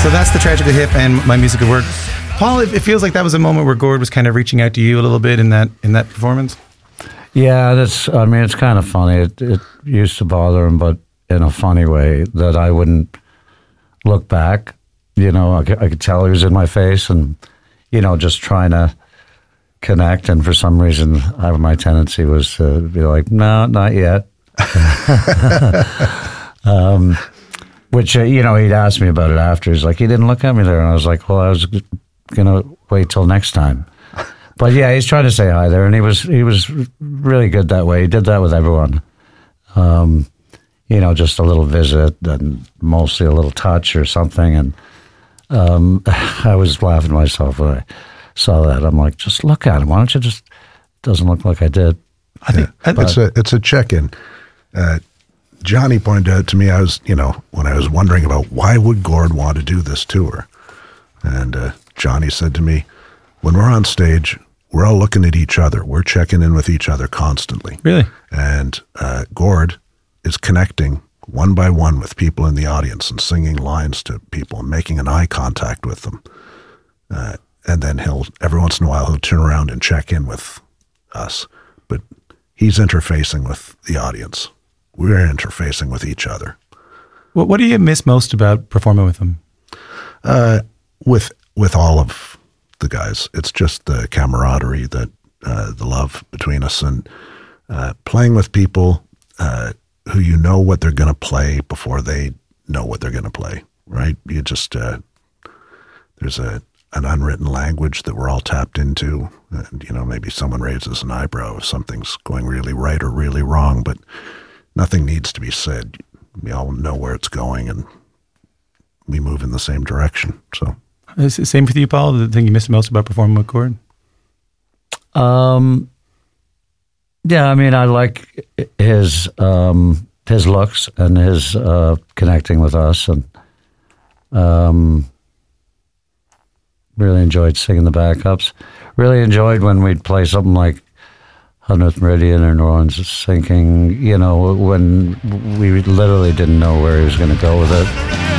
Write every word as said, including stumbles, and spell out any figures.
So that's the Tragically Hip and My Music Could Work. Paul, it, it feels like that was a moment where Gord was kind of reaching out to you a little bit in that in that performance. Yeah, that's. I mean, it's kind of funny. It, it used to bother him, but in a funny way that I wouldn't look back. You know, I could, I could tell he was in my face, and you know, just trying to connect. And for some reason, I, my tendency was to be like, "No, not yet." um, which uh, you know, he'd asked me about it after. He's like, "He didn't look at me there," and I was like, "Well, I was gonna wait till next time." But yeah, he's trying to say hi there, and he was he was really good that way. He did that with everyone. Um, you know, just a little visit and mostly a little touch or something. And um, I was laughing to myself when I saw that. I'm like, just look at him. Why don't you just? Doesn't look like I did. I think yeah, but, it's a it's a check-in. Uh, Johnny pointed out to me, I was you know when I was wondering about why would Gord want to do this tour, and uh, Johnny said to me, when we're on stage, we're all looking at each other. We're checking in with each other constantly. Really? And uh, Gord is connecting one by one with people in the audience and singing lines to people and making an eye contact with them. Uh, and then he'll, every once in a while, he'll turn around and check in with us. But he's interfacing with the audience. We're interfacing with each other. What, what do you miss most about performing with him? Uh, with with all of the guys. It's just the camaraderie, that uh, the love between us, and uh, playing with people uh, who you know what they're going to play before they know what they're going to play, right? You just, uh, there's a an unwritten language that we're all tapped into, and, you know, maybe someone raises an eyebrow if something's going really right or really wrong, but nothing needs to be said. We all know where it's going, and we move in the same direction, so... Is it same with you, Paul? The thing you miss most about performing with Gord? Um, yeah, I mean, I like his um, his looks and his uh, connecting with us, and um, really enjoyed singing the backups. Really enjoyed when we'd play something like hundredth Meridian or New Orleans Sinking, you know, when we literally didn't know where he was going to go with it.